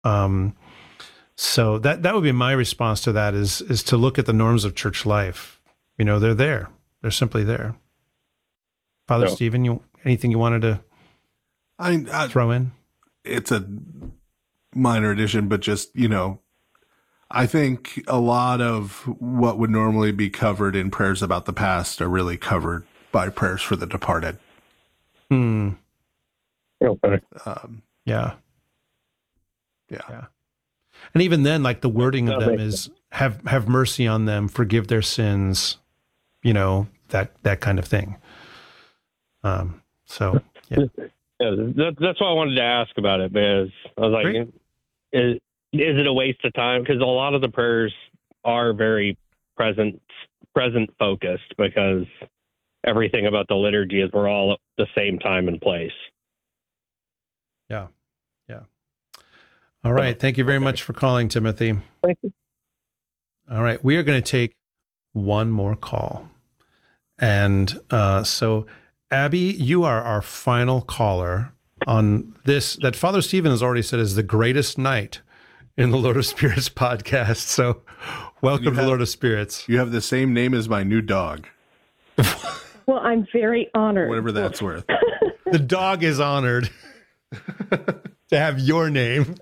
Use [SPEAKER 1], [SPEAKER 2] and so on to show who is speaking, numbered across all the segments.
[SPEAKER 1] So that would be my response to that is to look at the norms of church life. They're there. They're simply there. Father Stephen, anything you wanted to throw in?
[SPEAKER 2] It's a minor addition, but just, I think a lot of what would normally be covered in prayers about the past are really covered by prayers for the departed.
[SPEAKER 1] Okay.
[SPEAKER 2] Yeah.
[SPEAKER 1] And even then, like the wording of them is have mercy on them, forgive their sins, that kind of thing. So yeah.
[SPEAKER 3] That's why I wanted to ask about it, because I was like, is it a waste of time? Because a lot of the prayers are very present focused, because everything about the liturgy is we're all at the same time and place.
[SPEAKER 1] Yeah. All right. Thank you very much for calling, Timothy.
[SPEAKER 3] Thank you.
[SPEAKER 1] All right. We are going to take one more call. And so, Abby, you are our final caller on this, that Father Stephen has already said is the greatest night in the Lord of Spirits podcast. So welcome to Lord of Spirits.
[SPEAKER 2] You have the same name as my new dog.
[SPEAKER 4] Well, I'm very honored.
[SPEAKER 2] Whatever that's worth.
[SPEAKER 1] The dog is honored to have your name.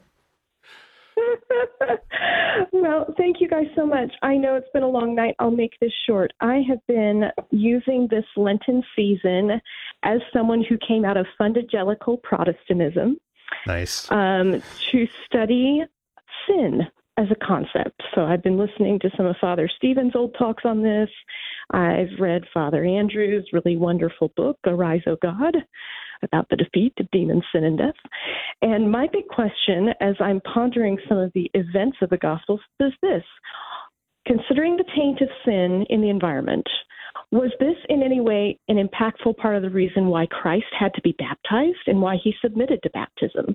[SPEAKER 4] Well, thank you guys so much. I know it's been a long night. I'll make this short. I have been using this Lenten season as someone who came out of fundagelical Protestantism.
[SPEAKER 1] Nice.
[SPEAKER 4] To study sin as a concept. So I've been listening to some of Father Stephen's old talks on this. I've read Father Andrew's really wonderful book, Arise, O God, about the defeat of demons, sin, and death. And my big question, as I'm pondering some of the events of the Gospels, is this. Considering the taint of sin in the environment, was this in any way an impactful part of the reason why Christ had to be baptized and why he submitted to baptism?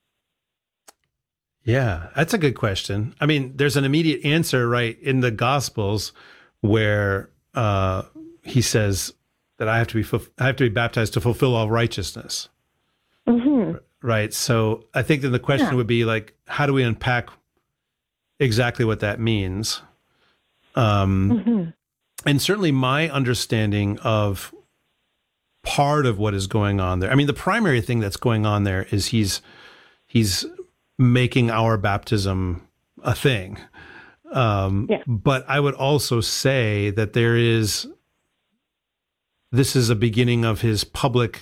[SPEAKER 1] Yeah, that's a good question. I mean, there's an immediate answer, right, in the Gospels where he says that I have to be baptized to fulfill all righteousness.
[SPEAKER 4] Mm-hmm.
[SPEAKER 1] Right. So I think then the question would be like, how do we unpack exactly what that means? And certainly my understanding of part of what is going on there. I mean, the primary thing that's going on there is he's making our baptism a thing. But I would also say that this is a beginning of his public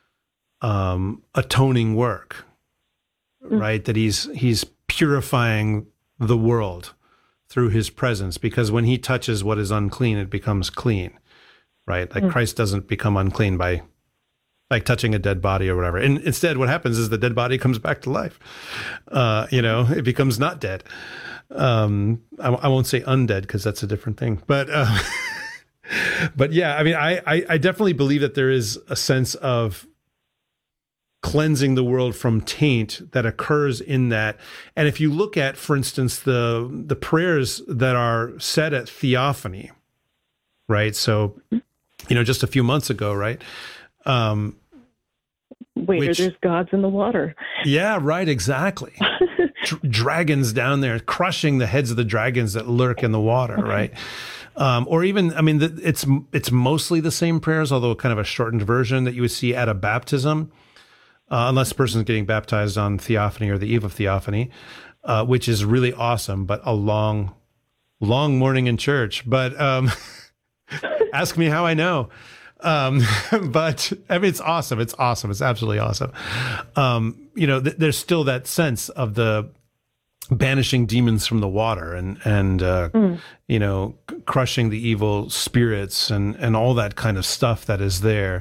[SPEAKER 1] atoning work, right? That he's purifying the world through his presence, because when he touches what is unclean, it becomes clean, right? Like Christ doesn't become unclean by like touching a dead body or whatever. And instead what happens is the dead body comes back to life. It becomes not dead. I won't say undead because that's a different thing, but yeah, I mean, I definitely believe that there is a sense of cleansing the world from taint that occurs in that. And if you look at, for instance, the prayers that are said at Theophany, right? So, just a few months ago, right?
[SPEAKER 4] There's gods in the water.
[SPEAKER 1] Yeah, right, exactly. Dragons down there, crushing the heads of the dragons that lurk in the water, right? Or even, I mean, it's mostly the same prayers, although kind of a shortened version that you would see at a baptism, unless the person's getting baptized on Theophany or the eve of Theophany, which is really awesome, but a long morning in church. But ask me how I know. But I mean, it's awesome. It's awesome. It's absolutely awesome. There's still that sense of the banishing demons from the water and crushing the evil spirits and all that kind of stuff that is there,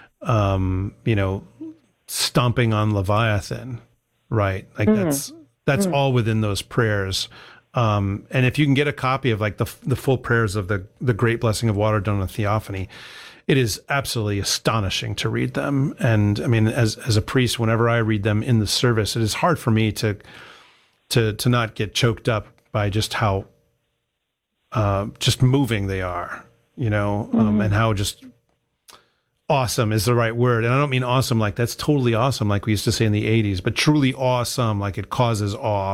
[SPEAKER 1] stomping on Leviathan, right? Like that's all within those prayers. And if you can get a copy of like the full prayers of the Great Blessing of Water done on Theophany, it is absolutely astonishing to read them. And I mean, as a priest, whenever I read them in the service, it is hard for me to not get choked up by just how just moving they are, and how just awesome is the right word. And I don't mean awesome like that's totally awesome like we used to say in the 80s, but truly awesome like it causes awe.